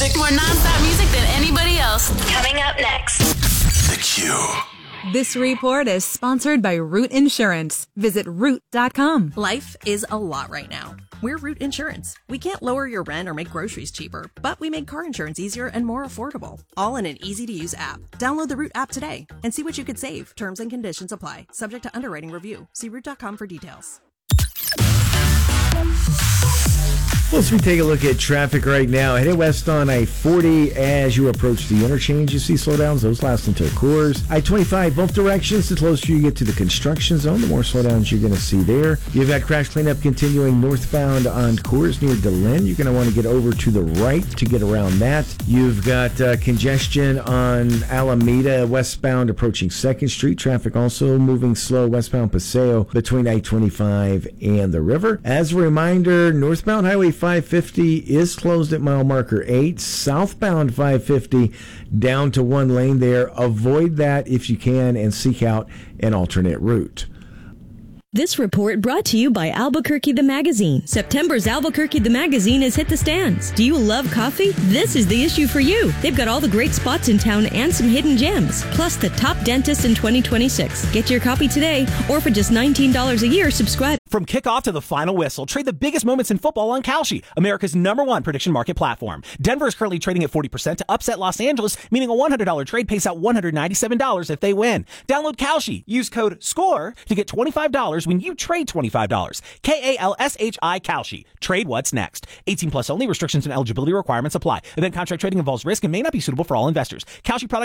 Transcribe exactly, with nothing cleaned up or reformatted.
music. More nonstop music than anybody else. Coming up next. The Q. This report is sponsored by Root Insurance. Visit root dot com. Life is a lot right now. We're Root Insurance. We can't lower your rent or make groceries cheaper, but we make car insurance easier and more affordable. All in an easy-to-use app. Download the Root app today and see what you could save. Terms and conditions apply. Subject to underwriting review. See root dot com for details. Let's we take a look at traffic right now. Heading west on I forty as you approach the interchange. You see slowdowns. Those last until Coors. I twenty-five, both directions. The closer you get to the construction zone, the more slowdowns you're going to see there. You've got crash cleanup continuing northbound on Coors near DeLynn. You're going to want to get over to the right to get around that. You've got uh, congestion on Alameda westbound approaching second Street. Traffic also moving slow westbound Paseo between I twenty-five and the river. As a reminder, northbound Highway five fifty is closed at mile marker eight. Southbound five fifty down to one lane there. Avoid that if you can and seek out an alternate route. This report brought to you by Albuquerque the Magazine. September's Albuquerque the Magazine has hit the stands. Do you love coffee? This is the issue for you. They've got all the great spots in town and some hidden gems, plus the top dentist in twenty twenty-six. Get your copy today, or for just nineteen dollars a year, subscribe. From kickoff to the final whistle, trade the biggest moments in football on Kalshi, America's number one prediction market platform. Denver is currently trading at forty percent to upset Los Angeles, meaning a one hundred dollars trade pays out one hundred ninety-seven dollars if they win. Download Kalshi. Use code SCORE to get twenty-five dollars when you trade twenty-five dollars. K A L S H I Kalshi. Trade what's next. eighteen plus only. Restrictions and eligibility requirements apply. Event contract trading involves risk and may not be suitable for all investors. Kalshi product